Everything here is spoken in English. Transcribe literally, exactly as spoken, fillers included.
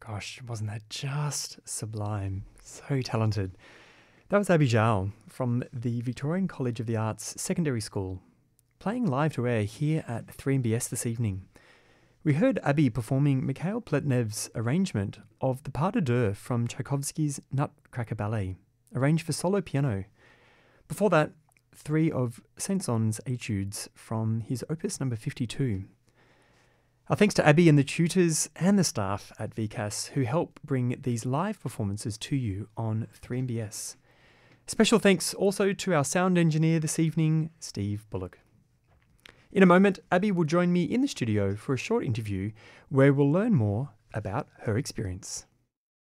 Gosh, wasn't that just sublime? So talented. That was Abby Zhao from the Victorian College of the Arts Secondary School, playing live to air here at three M B S this evening. We heard Abby performing Mikhail Pletnev's arrangement of the Pas de Deux from Tchaikovsky's Nutcracker Ballet, arranged for solo piano. Before that, three of Saint-Saëns etudes from his opus number fifty-two. Our thanks to Abby and the tutors and the staff at V C A S who help bring these live performances to you on three M B S. Special thanks also to our sound engineer this evening, Steve Bullock. In a moment, Abby will join me in the studio for a short interview where we'll learn more about her experience.